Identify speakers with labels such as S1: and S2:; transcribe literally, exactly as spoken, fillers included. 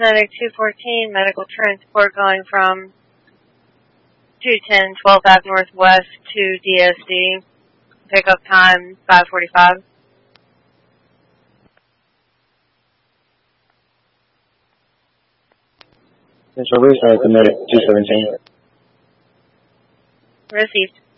S1: Medic two fourteen, medical transport going from two ten twelfth Ave Northwest to D S D. Pickup time five forty-five.
S2: Central Roost, Medic two seventeen.
S1: Received.